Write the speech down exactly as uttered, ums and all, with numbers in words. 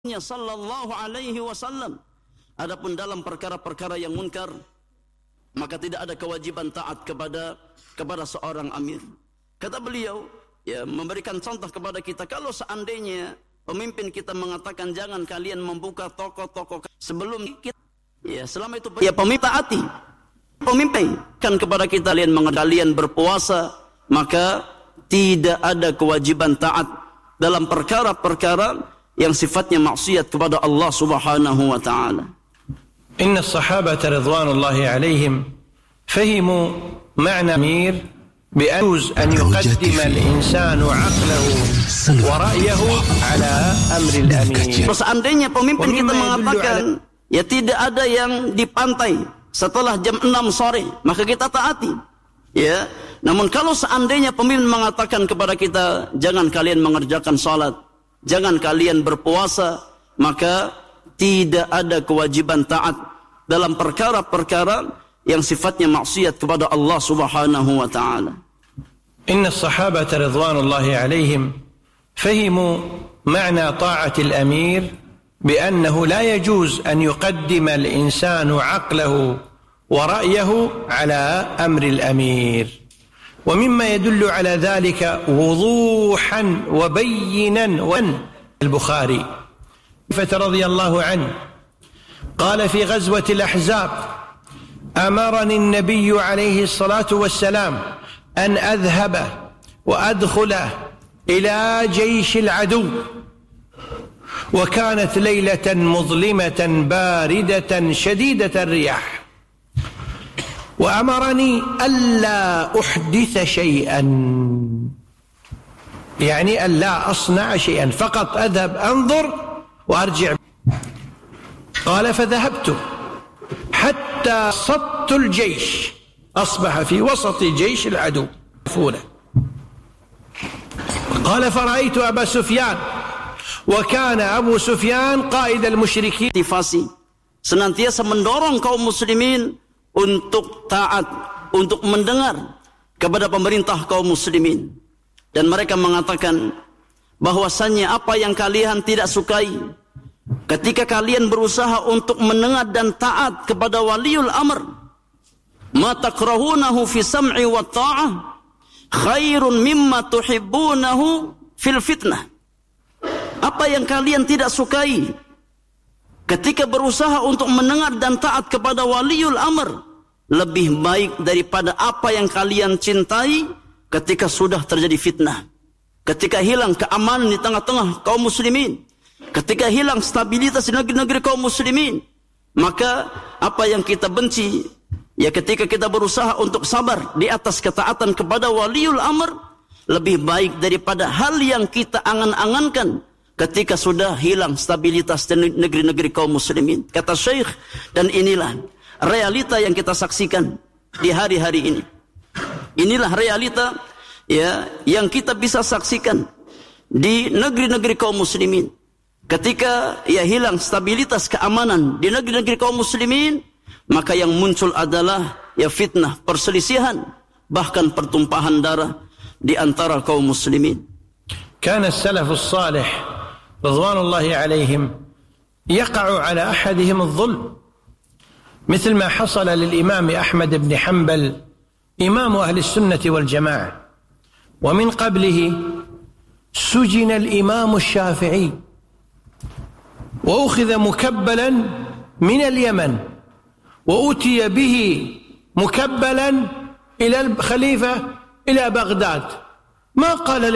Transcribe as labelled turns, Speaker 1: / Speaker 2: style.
Speaker 1: sallallahu alaihi wasallam. Adapun dalam perkara-perkara yang munkar, maka tidak ada kewajiban taat kepada kepada seorang amir. Kata beliau, ya, memberikan contoh kepada kita, kalau seandainya pemimpin kita mengatakan jangan kalian membuka toko-toko sebelum kita, ya, selama itu ya pemimpin taati. Pemimpin kan kepada kita, kalian kalian berpuasa, maka tidak ada kewajiban taat dalam perkara-perkara yang sifatnya maksiat kepada Allah Subhanahu wa taala.
Speaker 2: Inna as-sahabata ridwanullahi alaihim fahimu ma'na amir بأن يجوز أن يقدم الإنسان عقله ورأيه على أمر الأمير.
Speaker 1: Seandainya pemimpin kita mengatakan ya tidak ada yang di pantai setelah jam enam sore, maka kita taati. Ya, namun kalau seandainya pemimpin mengatakan kepada kita jangan kalian mengerjakan salat, jangan kalian berpuasa, maka tidak ada kewajiban taat dalam perkara-perkara yang sifatnya maksiat kepada Allah Subhanahu wa taala.
Speaker 2: Inna as-sahabata ridwanullahi alaihim fahimu ma'na ta'ati al-amir bi'annahu la yajuz an yuqaddima al-insanu 'aqlahu wa ra'yahu 'ala amri al-amir. Wa mimma yadullu 'ala dhalika wuduhan wa bayyinan wa al-Bukhari radhiyallahu anhu qala fi ghazwati al-Ahzab أمرني النبي عليه الصلاة والسلام أن أذهب وأدخل إلى جيش العدو وكانت ليلة مظلمة باردة شديدة الرياح وأمرني ألا أحدث شيئا، يعني ألا أصنع شيئا، فقط أذهب أنظر وأرجع. قال فذهبت حتى صدت الجيش، أصبح في وسط جيش العدو فولا. قال فرأيت أبا سفيان وكان أبو سفيان قائد المشركين.
Speaker 1: Senantiasa mendorong kaum muslimin untuk taat, untuk mendengar kepada pemerintah kaum muslimin, dan mereka mengatakan bahwasannya apa yang kalian tidak sukai ketika kalian berusaha untuk mendengar dan taat kepada waliul amr, ma takrahunahu fi sam'i wa ta'ah khairun mimma tuhibbunahu fil fitnah. Apa yang kalian tidak sukai ketika berusaha untuk mendengar dan taat kepada waliul amr lebih baik daripada apa yang kalian cintai ketika sudah terjadi fitnah, ketika hilang keamanan di tengah-tengah kaum muslimin, ketika hilang stabilitas di negeri-negeri kaum muslimin. Maka apa yang kita benci, ya ketika kita berusaha untuk sabar di atas ketaatan kepada waliul amr, lebih baik daripada hal yang kita angan-angankan ketika sudah hilang stabilitas di negeri-negeri kaum muslimin. Kata Syekh, dan inilah realita yang kita saksikan di hari-hari ini. Inilah realita ya yang kita bisa saksikan di negeri-negeri kaum muslimin. Ketika ia hilang stabilitas keamanan di negeri-negeri kaum muslimin, maka yang muncul adalah ya fitnah, perselisihan, bahkan pertumpahan darah di antara kaum muslimin.
Speaker 2: Kana as-salafus salih ridwanullahi alaihim yaqa'u ala ahadihim adh-dhulm مثل ما حصل للإمام أحمد بن حنبل إمام أهل السنة والجماعة، ومن قبله سجن الإمام الشافعي وأخذ مكبلا من اليمن وأتي به مكبلا إلى الخليفة إلى بغداد. ما قال